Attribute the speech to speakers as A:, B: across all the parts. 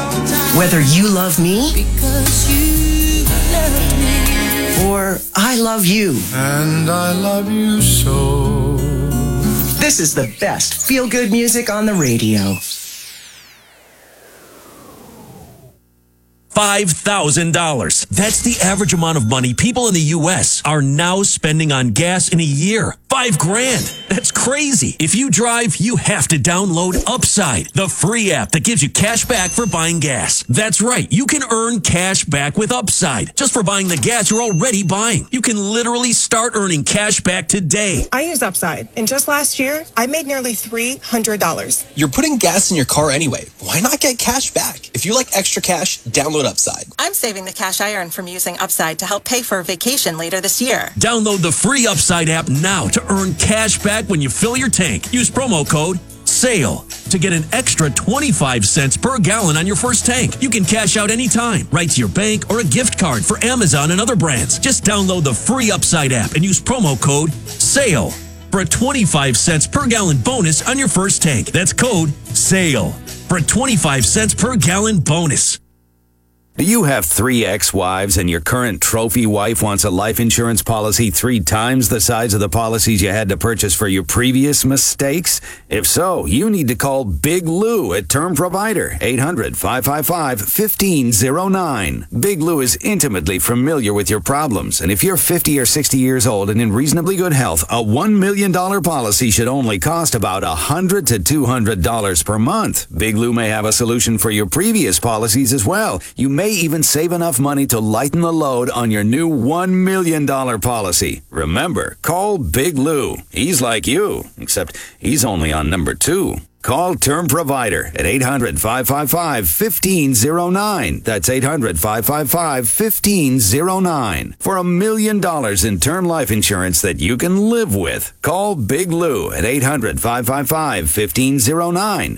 A: Whether you love me or I love you.
B: And I love you so.
A: This is the best feel-good music on the radio.
C: $5,000. That's the average amount of money people in the U.S. are now spending on gas in a year. $5,000. That's crazy. If you drive, you have to download Upside, the free app that gives you cash back for buying gas. That's right. You can earn cash back with Upside just for buying the gas you're already buying. You can literally start earning cash back today.
D: I use Upside, and just last year, I made nearly $300.
E: You're putting gas in your car anyway. Why not get cash back? If you like extra cash, download Upside.
F: I'm saving the cash I earn from using Upside to help pay for a vacation later this year.
C: Download the free Upside app now to earn cash back when you fill your tank. Use promo code SALE to get an extra 25 cents per gallon on your first tank. You can cash out anytime, right to your bank or a gift card for Amazon and other brands. Just download the free Upside app and use promo code SALE for a 25 cents per gallon bonus on your first tank. That's code SALE for a 25 cents per gallon bonus.
G: Do you have 3 ex-wives and your current trophy wife wants a life insurance policy 3 times the size of the policies you had to purchase for your previous mistakes? If so, you need to call Big Lou at Term Provider, 800-555-1509. Big Lou is intimately familiar with your problems, and if you're 50 or 60 years old and in reasonably good health, a $1 million policy should only cost about $100 to $200 per month. Big Lou may have a solution for your previous policies as well. You may even save enough money to lighten the load on your new $1 million policy. Remember, call Big Lou. He's like you, except he's only on number 2. Call Term Provider at 800-555-1509. That's 800-555-1509 for $1 million in term life insurance that you can live with. Call Big Lou at 800-555-1509.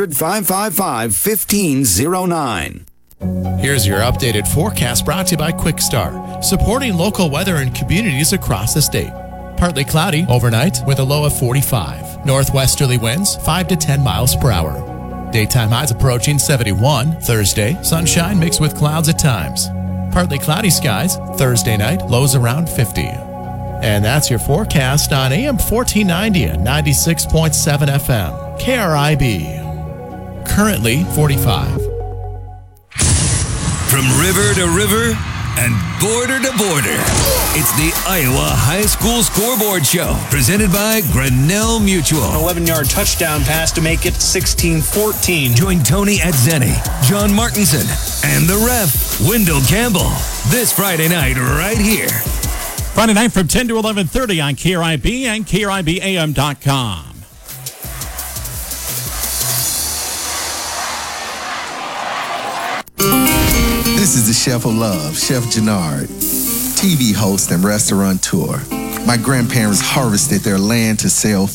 G: 800-555-1509.
H: Here's your updated forecast brought to you by Quickstar, supporting local weather in communities across the state. Partly cloudy overnight with a low of 45. Northwesterly winds 5 to 10 miles per hour. Daytime highs approaching 71. Thursday, sunshine mixed with clouds at times. Partly cloudy skies. Thursday night, lows around 50. And that's your forecast on AM 1490 and 96.7 FM. KRIB. Currently 45.
I: From river to river and border to border, it's the Iowa High School Scoreboard Show, presented by Grinnell Mutual.
J: An 11-yard touchdown pass to make it 16-14.
I: Join Tony Adzeni, John Martinson, and the ref, Wendell Campbell, this Friday night right here.
K: Friday night from 10 to 11:30 on KRIB and KRIBAM.com.
L: This is the Chef of Love, Chef Jannard, TV host and restaurateur. My grandparents harvested their land to sell